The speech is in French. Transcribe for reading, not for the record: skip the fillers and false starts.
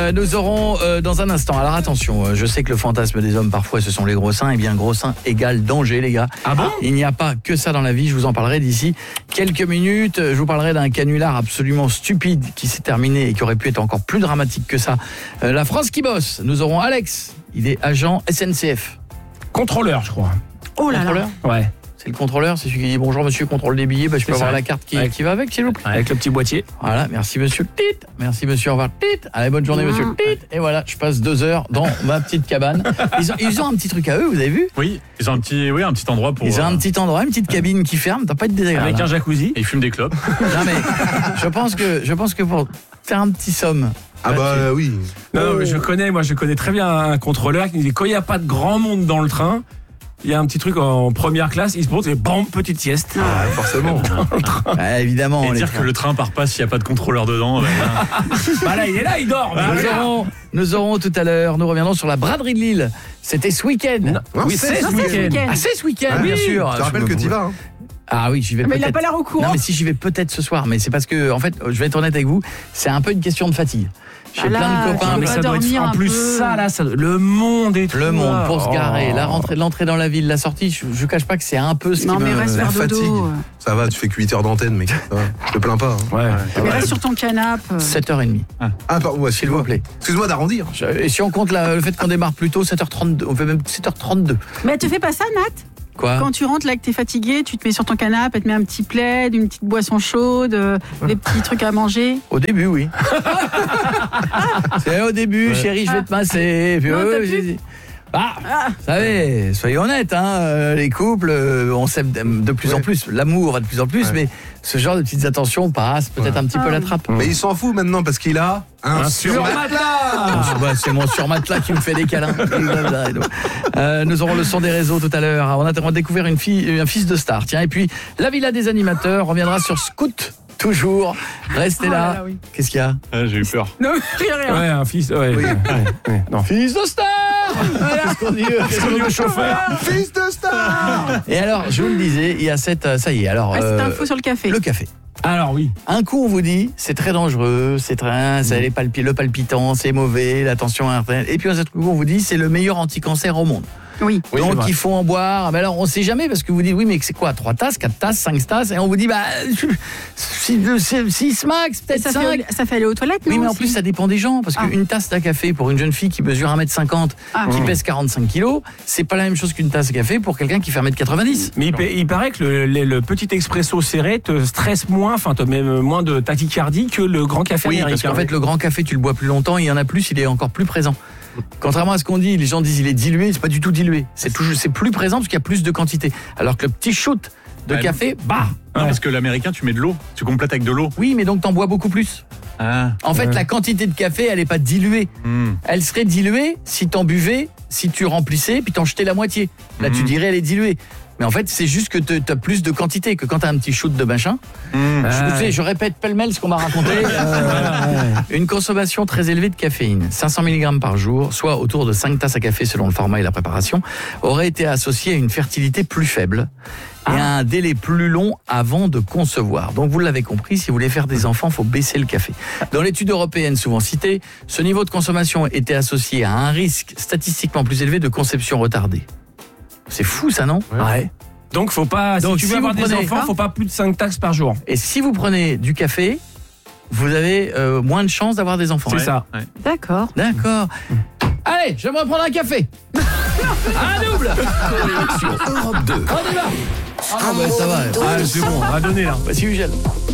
Nous aurons dans un instant, alors attention, je sais que le fantasme des hommes parfois ce sont les gros seins, et bien gros seins égale danger les gars. Ah bon ? Il n'y a pas que ça dans la vie, je vous en parlerai d'ici quelques minutes. Je vous parlerai d'un canular absolument stupide qui s'est terminé et qui aurait pu être encore plus dramatique que ça. La France qui bosse, nous aurons Alex, il est agent SNCF. Contrôleur, je crois. Oh là là. Contrôleur ? Ouais. C'est le contrôleur, c'est celui qui dit bonjour monsieur, contrôle des billets, je peux C'est avoir ça. la carte qui va avec s'il vous plaît. Avec le petit boîtier. Voilà, merci monsieur. Tit. Merci monsieur, au revoir. Tit. Allez, bonne journée monsieur. Tit. Et voilà, je passe 2 heures dans ma petite cabane. Ils ont un petit truc à eux, vous avez vu ? Oui, ils ont un petit endroit pour... Ils ont un petit endroit, une petite cabine qui ferme, t'as pas de désagréable. Avec un jacuzzi. Et ils fument des clopes. Non mais, je pense que pour faire un petit somme... Ah bah oui. Non, mais je connais très bien un contrôleur qui me dit quand il n'y a pas de grand monde dans le train, il y a un petit truc en première classe, il se monte et bam, petite sieste. Ah, forcément. évidemment. Et les dire trains. que le train part pas s'il n'y a pas de contrôleur dedans. Bah là, il est là, il dort. Nous aurons tout à l'heure, nous reviendrons sur la braderie de Lille. C'était ce week-end. Non, Oui, c'est ce week-end. Ah, c'est ce week-end, Ah, bien oui. sûr. Je te rappelle que tu vas. Hein. Ah oui, j'y vais Mais peut-être. il a pas l'air au courant. Non, mais si j'y vais peut-être ce soir, mais c'est parce que, en fait, je vais être honnête avec vous, c'est un peu une question de fatigue. J'ai Ah là, plein de tu copains, peux mais pas ça doit être dormir en un plus peu. ça là, le monde et tout. le monde pour se garer, Oh. l'entrée dans la ville, la sortie, je cache pas que c'est un peu ce Non qui mais me... reste la faire dodo. fatigue. Ça va, tu fais que 8 heures d'antenne, mec. Ça va. Je te plains pas. Hein. Ouais. Mais reste sur ton canapé. 7h30, Ah, pardon, ouais, s'il vous plaît. Excuse-moi d'arrondir. Et si on compte le fait qu'on démarre plus tôt, 7h32, on fait même 7h32. Mais elle te fait pas ça, Nat ? Quoi ? Quand tu rentres là que t'es fatigué, tu te mets sur ton canapé, elle te met un petit plaid, une petite boisson chaude, des petits trucs à manger. Au début, oui. C'est au début, chérie, je vais te masser. Puis, Non, t'as plus. j'ai dit, vous savez, soyez honnêtes, hein, les couples, on s'aime de plus en plus, l'amour va de plus en plus, mais ce genre de petites attentions passe peut-être un petit peu la trappe. Mais il s'en fout maintenant parce qu'il a un Bah, c'est mon surmatelas qui me fait des câlins. Nous aurons le son des réseaux tout à l'heure. On a découvert un fils de star. Tiens, et puis la villa des animateurs reviendra sur Scoot. Toujours, restez là. là, oui. Qu'est-ce qu'il y a ? J'ai eu peur. Non, rien. Ouais, un fils. Ouais. Non. Fils de star. Qu'est-ce qu'on dit au chauffeur ? Fils de star. Et alors, je vous le disais, il y a cette... Ça y est, alors... Cette info sur le café. Le café. Alors oui. Un coup, on vous dit, c'est très dangereux, c'est très... le palpitant, c'est mauvais, la tension artérielle. Et puis, un autre coup, on vous dit, c'est le meilleur anti-cancer au monde. Oui. Oui, c'est Donc, vrai. il faut en boire. Mais alors, on sait jamais, parce que vous dites, oui, mais c'est quoi, 3 tasses, 4 tasses, 5 tasses? Et on vous dit, 6 max, peut-être Ça 5. fait aller aux toilettes, non Oui, mais en aussi plus, ça dépend des gens. Parce qu'une tasse de café pour une jeune fille qui mesure 1m50, qui pèse 45 kilos, c'est pas la même chose qu'une tasse de café pour quelqu'un qui fait 1m90. Mais il paraît que le petit expresso serré te stresse moins, enfin te met moins de tachycardie que le grand café Oui, parce américain. qu'en fait, le grand café, tu le bois plus longtemps, il y en a plus, il est encore plus présent. Contrairement à ce qu'on dit, les gens disent il est dilué, c'est pas du tout dilué. C'est plus présent parce qu'il y a plus de quantité. Alors que le petit shoot de Ouais, café, Non, parce que l'américain, tu mets de l'eau. Tu complètes avec de l'eau. oui, mais donc t'en bois beaucoup plus. Ah. En fait, la quantité de café, elle est pas diluée. Elle serait diluée si t'en buvais, si tu remplissais, puis t'en jetais la moitié. Là, tu dirais elle est diluée. Mais en fait, c'est juste que t'as plus de quantité que quand t'as un petit shoot de machin. Je répète pêle-mêle ce qu'on m'a raconté. Une consommation très élevée de caféine, 500 mg par jour, soit autour de 5 tasses à café selon le format et la préparation, aurait été associée à une fertilité plus faible et à un délai plus long avant de concevoir. Donc vous l'avez compris, si vous voulez faire des enfants, il faut baisser le café. Dans l'étude européenne souvent citée, ce niveau de consommation était associé à un risque statistiquement plus élevé de conception retardée. C'est fou ça, non ? Ouais. Donc faut pas. Donc, si tu si veux vous avoir des prenez- enfants, faut pas plus de 5 taxes par jour. Et si vous prenez du café, vous avez moins de chances d'avoir des enfants. C'est ça. Ouais. D'accord. D'accord. Allez, je vais me reprendre un café. Un double. Europe 2. On y va. Ah non, bah, ça va. Ah, c'est bon, on va donner là. Voici Ugel.